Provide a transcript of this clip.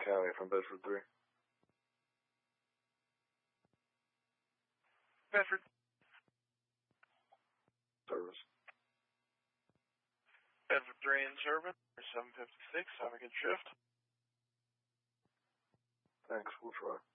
County from Bedford 3. Bedford. Service. Bedford 3 in service. 756. Have a good shift. Thanks. We'll try.